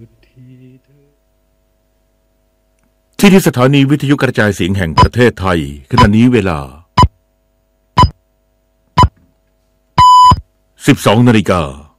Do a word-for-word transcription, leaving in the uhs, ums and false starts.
ที่ที่สถานีวิทยุกระจายเสียงแห่งประเทศไทยขณะนี้เวลา สิบสองนาฬิกา